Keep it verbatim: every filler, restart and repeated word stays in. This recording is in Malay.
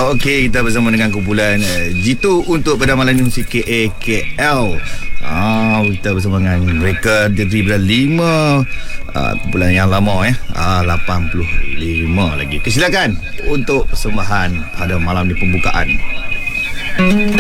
Okey, kita bersama dengan kumpulan uh, Jitu untuk pada malam muzik K A K L. Ah, kita bersama dengan mereka dari bulan lima uh, kumpulan yang lama eh. Ah, lapan puluh lima lagi. Silakan untuk persembahan pada malam di pembukaan.